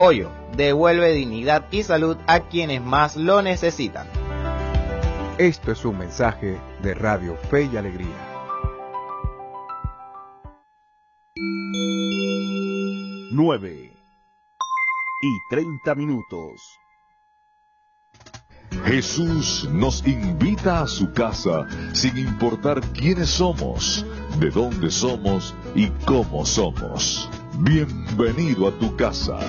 Hoyo devuelve dignidad y salud a quienes más lo necesitan. Esto es un mensaje de Radio Fe y Alegría. 9:30. Jesús nos invita a su casa sin importar quiénes somos, de dónde somos y cómo somos. Bienvenido a tu casa.